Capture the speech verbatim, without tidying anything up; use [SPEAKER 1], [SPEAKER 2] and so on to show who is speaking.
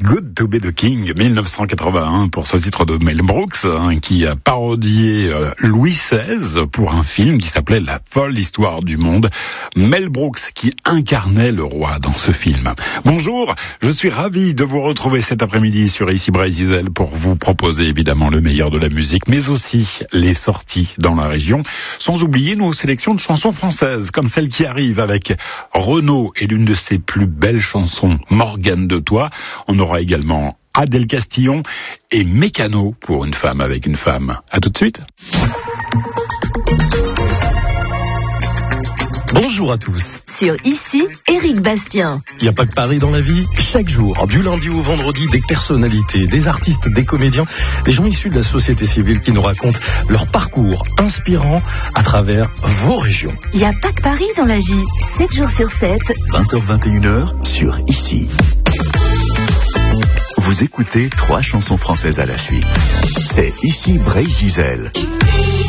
[SPEAKER 1] Good to be the King, mille neuf cent quatre-vingt-un, pour ce titre de Mel Brooks, hein, qui a parodié euh, Louis seize pour un film qui s'appelait La folle histoire du monde. Mel Brooks qui incarnait le roi dans ce film. Bonjour, je suis ravi de vous retrouver cet après-midi sur Ici Brésil pour vous proposer évidemment le meilleur de la musique, mais aussi les sorties dans la région, sans oublier nos sélections de chansons françaises, comme celle qui arrive avec Renaud et l'une de ses plus belles chansons, Morgane de Toi. On aura également Adèle Castillon et Mécano pour une femme avec une femme. À tout de suite.
[SPEAKER 2] Bonjour à tous.
[SPEAKER 3] Sur Ici, Éric Bastien.
[SPEAKER 2] Il n'y a pas que Paris dans la vie. Chaque jour, du lundi au vendredi, des personnalités, des artistes, des comédiens, des gens issus de la société civile qui nous racontent leur parcours inspirant à travers vos régions.
[SPEAKER 3] Il n'y a pas que Paris dans la vie. sept jours sur sept.
[SPEAKER 4] vingt heures vingt et une heures sur Ici. Vous écoutez trois chansons françaises à la suite. C'est Ici Brésil.